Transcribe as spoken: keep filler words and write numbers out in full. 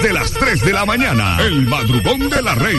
desde las tres de la mañana. El madrugón de la reina.